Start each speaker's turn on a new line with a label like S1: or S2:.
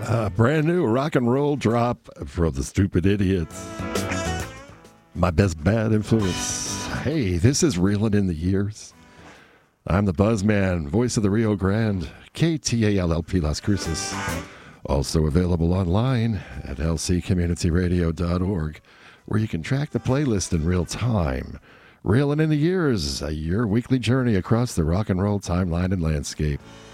S1: A brand new rock and roll drop from the Stupid Idiots. My best bad influence. Hey, this is Reelin' in the Years. I'm the Buzzman, voice of the Rio Grande, KTALLP Las Cruces. Also available online at lccommunityradio.org, where you can track the playlist in real time. Reelin' in the Years, your weekly journey across the rock and roll timeline and landscape.